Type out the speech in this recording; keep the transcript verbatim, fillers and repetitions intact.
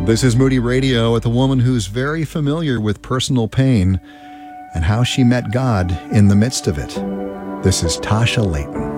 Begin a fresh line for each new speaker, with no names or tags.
This is Moody Radio with a woman who's very familiar with personal pain and how she met God in the midst of it. This is Tasha Layton.